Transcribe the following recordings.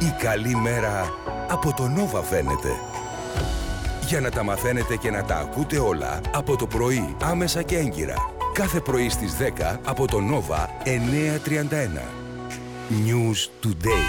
Η καλή μέρα από το Nova φαίνεται. Για να τα μαθαίνετε και να τα ακούτε όλα από το πρωί, άμεσα και έγκυρα. Κάθε πρωί στις 10 από το Nova 9:31. News Today.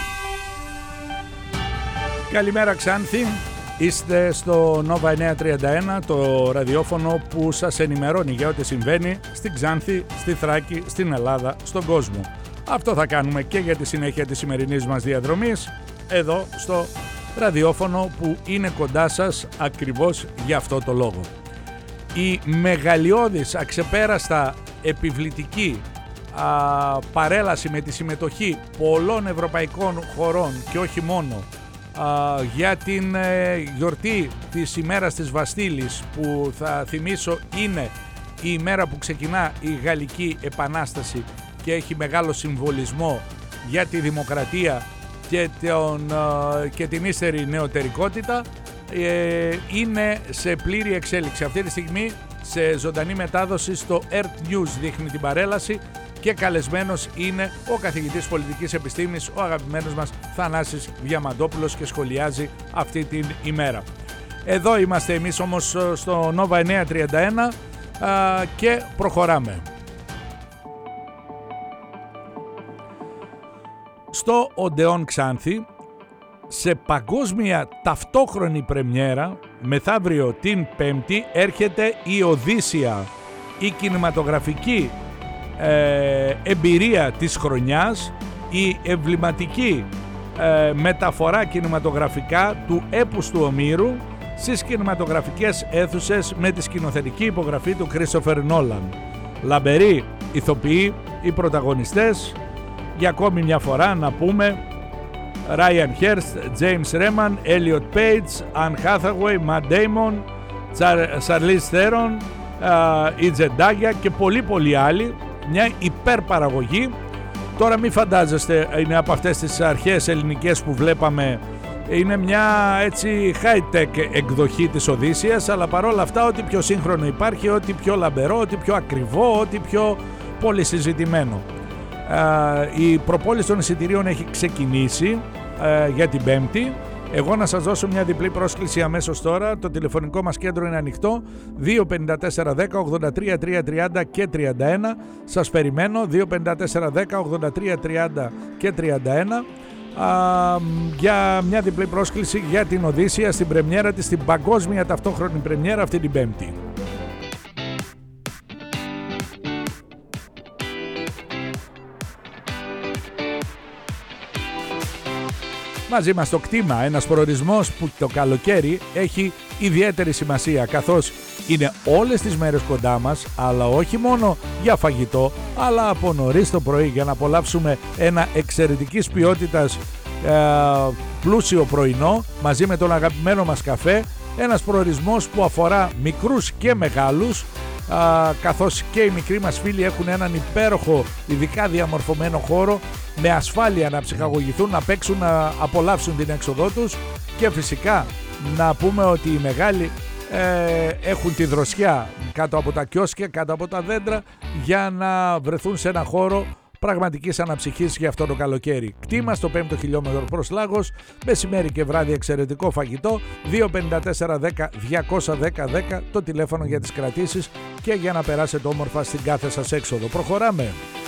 Καλημέρα Ξάνθη. Είστε στο Nova 931, το ραδιόφωνο που σας ενημερώνει για ό,τι συμβαίνει στην Ξάνθη, στη Θράκη, στην Ελλάδα, στον κόσμο. Αυτό θα κάνουμε και για τη συνέχεια της σημερινής μας διαδρομής, εδώ στο ραδιόφωνο που είναι κοντά σας ακριβώς για αυτό το λόγο. Η μεγαλειώδης, αξεπέραστα, επιβλητική παρέλαση με τη συμμετοχή πολλών ευρωπαϊκών χωρών και όχι μόνο για την γιορτή της ημέρας της Βαστίλης, που θα θυμίσω είναι η ημέρα που ξεκινά η Γαλλική Επανάσταση και έχει μεγάλο συμβολισμό για τη δημοκρατία και την ύστερη νεωτερικότητα, είναι σε πλήρη εξέλιξη. Αυτή τη στιγμή σε ζωντανή μετάδοση στο Earth News δείχνει την παρέλαση και καλεσμένος είναι ο καθηγητής πολιτικής επιστήμης, ο αγαπημένος μας Θανάσης Διαμαντόπουλος, και σχολιάζει αυτή την ημέρα. Εδώ είμαστε εμείς όμως στο Nova 931 και προχωράμε. Στο Οντεόν Ξάνθη, σε παγκόσμια ταυτόχρονη πρεμιέρα, μεθαύριο την Πέμπτη, έρχεται η Οδύσσια, η κινηματογραφική εμπειρία της χρονιάς, η εμβληματική μεταφορά κινηματογραφικά του έπους του Ομήρου στις κινηματογραφικές αίθουσες με τη σκηνοθετική υπογραφή του Κρίστοφερ Νόλαν. Λαμπεροί ηθοποιοί, οι πρωταγωνιστές, για ακόμη μια φορά να πούμε: Ράιαν Χέρστ, Τζέιμς Ρέμαν, Έλιοτ Πέιτς, Αν Χάθαγουεϊ, Ματ Ντέιμον, Σαρλίζ Θέρον, η Τζεντάγια και πολλοί άλλοι. Μια υπερπαραγωγή. Τώρα μην φαντάζεστε είναι από αυτές τις αρχαίες ελληνικές που βλέπαμε, είναι μια έτσι high-tech εκδοχή της Οδύσσιας, αλλά παρόλα αυτά ό,τι πιο σύγχρονο υπάρχει, ό,τι πιο λαμπερό, ό,τι πιο ακριβό, ό,τι πιο πολυσυζητημένο. Η προπόληση των εισιτηρίων έχει ξεκινήσει για την Πέμπτη. Εγώ να σας δώσω μια διπλή πρόσκληση αμέσως τώρα. Το τηλεφωνικό μας κέντρο είναι ανοιχτό, 254 10 83 330 και 31. Σας περιμένω, 254 10 83 30 και 31, για μια διπλή πρόσκληση για την Οδύσσια στην πρεμιέρα της, στην παγκόσμια ταυτόχρονη πρεμιέρα αυτή την Πέμπτη. Μαζί μας το κτήμα, ένας προορισμός που το καλοκαίρι έχει ιδιαίτερη σημασία, καθώς είναι όλες τις μέρες κοντά μας, αλλά όχι μόνο για φαγητό, αλλά από νωρίς το πρωί για να απολαύσουμε ένα εξαιρετικής ποιότητας πλούσιο πρωινό μαζί με τον αγαπημένο μας καφέ. Ένας προορισμός που αφορά μικρούς και μεγάλους, καθώς και οι μικροί μας φίλοι έχουν έναν υπέροχο, ειδικά διαμορφωμένο χώρο με ασφάλεια να ψυχαγωγηθούν, να παίξουν, να απολαύσουν την έξοδό τους, και φυσικά να πούμε ότι οι μεγάλοι έχουν τη δροσιά κάτω από τα κιόσκια, κάτω από τα δέντρα, για να βρεθούν σε ένα χώρο πραγματικής αναψυχής για αυτό το καλοκαίρι. Κτήμα στο 5ο χιλιόμετρο προς Λάγος, μεσημέρι και βράδυ εξαιρετικό φαγητό. 254 10 210 10 το τηλέφωνο για τις κρατήσεις και για να περάσετε όμορφα στην κάθε σας έξοδο. Προχωράμε.